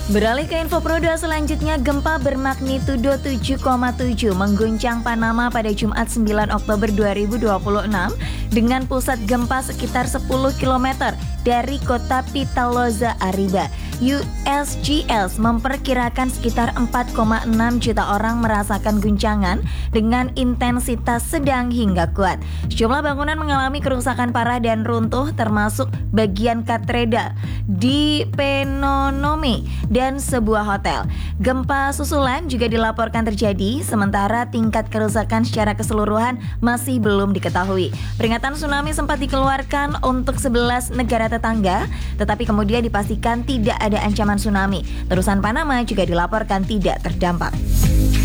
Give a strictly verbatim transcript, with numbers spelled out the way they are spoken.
Beralih ke info Prodo selanjutnya, gempa bermagnitudo tujuh koma tujuh mengguncang Panama pada Jumat sembilan Oktober dua ribu dua puluh enam dengan pusat gempa sekitar sepuluh kilometer dari kota Pitaloza, Ariba. U S G S memperkirakan sekitar empat koma enam juta orang merasakan guncangan dengan intensitas sedang hingga kuat. Sejumlah bangunan mengalami kerusakan parah dan runtuh, termasuk bagian katedral di Penonomé dan sebuah hotel. Gempa susulan juga dilaporkan terjadi, sementara tingkat kerusakan secara keseluruhan masih belum diketahui. Peringatan tsunami sempat dikeluarkan untuk sebelas negara tetangga, tetapi kemudian dipastikan tidak ada ancaman tsunami. Terusan Panama juga dilaporkan tidak terdampak.